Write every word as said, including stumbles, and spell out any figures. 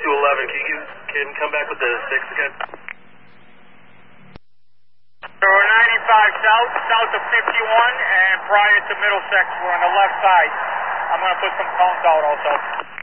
two eleven, can you can come back with the six again? So we're ninety-five south, south of fifty-one, and prior to Middlesex, we're on the left side. I'm going to put some cones out also.